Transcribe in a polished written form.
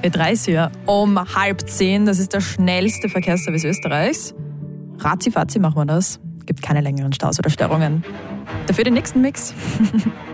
Wir um 9:30. Das ist der schnellste Verkehrsservice Österreichs. Ratzi-fatzi machen wir das. Gibt keine längeren Staus oder Störungen. Dafür den nächsten Mix.